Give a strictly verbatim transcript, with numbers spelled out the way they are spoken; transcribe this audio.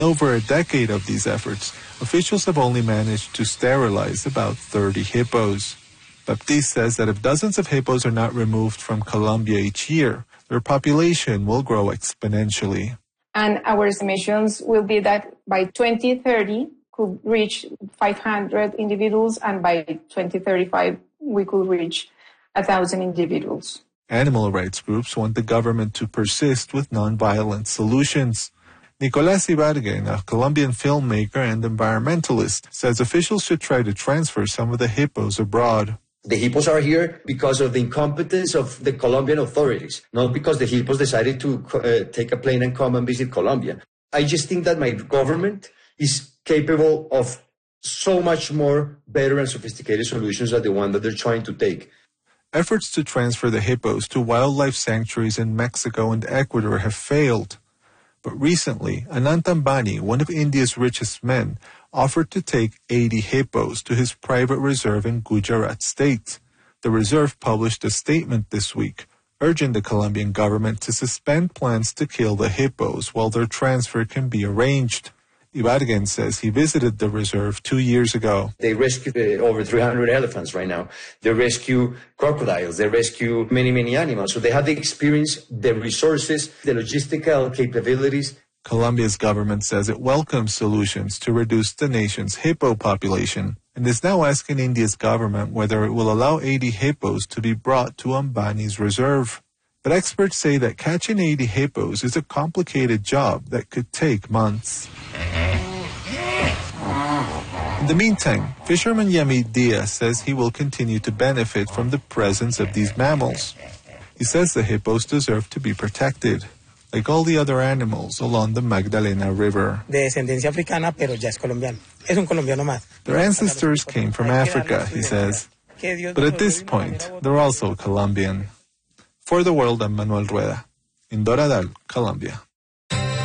Over a decade of these efforts, officials have only managed to sterilize about thirty hippos. Baptiste says that if dozens of hippos are not removed from Colombia each year, their population will grow exponentially. And our estimations will be that by twenty thirty could reach five hundred individuals, and by twenty thirty-five we could reach one thousand individuals. Animal rights groups want the government to persist with nonviolent solutions. Nicolás Ibargüen, a Colombian filmmaker and environmentalist, says officials should try to transfer some of the hippos abroad. The hippos are here because of the incompetence of the Colombian authorities, not because the hippos decided to uh, take a plane and come and visit Colombia. I just think that my government is capable of so much more better and sophisticated solutions than the one that they're trying to take. Efforts to transfer the hippos to wildlife sanctuaries in Mexico and Ecuador have failed. But recently, Anant Ambani, one of India's richest men, offered to take eighty hippos to his private reserve in Gujarat state. The reserve published a statement this week urging the Colombian government to suspend plans to kill the hippos while their transfer can be arranged. Ibargüen says he visited the reserve two years ago. They rescue uh, over three hundred elephants right now. They rescue crocodiles. They rescue many, many animals. So they have the experience, the resources, the logistical capabilities. Colombia's government says it welcomes solutions to reduce the nation's hippo population and is now asking India's government whether it will allow eighty hippos to be brought to Ambani's reserve. But experts say that catching eighty hippos is a complicated job that could take months. In the meantime, fisherman Yamid Diaz says he will continue to benefit from the presence of these mammals. He says the hippos deserve to be protected, like all the other animals along the Magdalena River. De descendencia africana, pero ya es colombiano. Es un colombiano más. Their ancestors came from Africa, he says. But at this point, they're also Colombian. For the World, I'm Manuel Rueda, in Doradal, Colombia.